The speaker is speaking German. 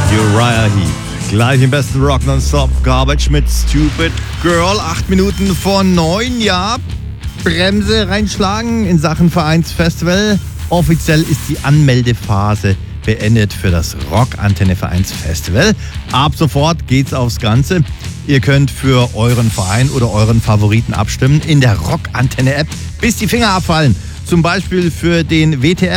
Uriah Heep. Gleich im besten Rock nonstop. Garbage mit Stupid Girl. 8 Minuten vor 9. Ja, Bremse reinschlagen in Sachen Vereinsfestival. Offiziell ist die Anmeldephase beendet für das Rockantenne Vereinsfestival. Ab sofort geht's aufs Ganze. Ihr könnt für euren Verein oder euren Favoriten abstimmen in der Rockantenne App, bis die Finger abfallen. Zum Beispiel für den WTF